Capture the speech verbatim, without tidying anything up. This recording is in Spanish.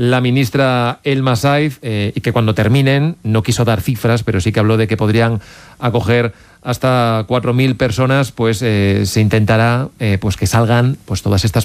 la ministra Elma Saiz, eh, y que cuando terminen, no quiso dar cifras, pero sí que habló de que podrían acoger hasta cuatro mil personas, pues eh, se intentará eh, pues que salgan pues todas estas